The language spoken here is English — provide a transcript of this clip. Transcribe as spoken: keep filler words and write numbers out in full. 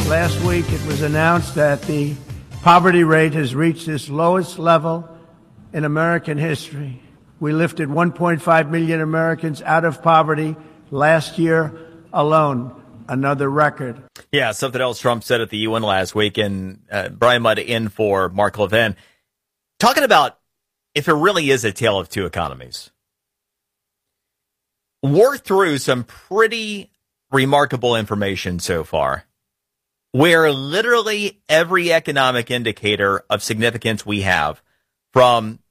Last week it was announced that the poverty rate has reached its lowest level in American history. We lifted one point five million Americans out of poverty last year alone, another record. Yeah, something else Trump said at the U N last week, and uh, Brian Mudd in for Mark Levin, talking about if it really is a tale of two economies. Worked through some pretty remarkable information so far, where literally every economic indicator of significance we have, from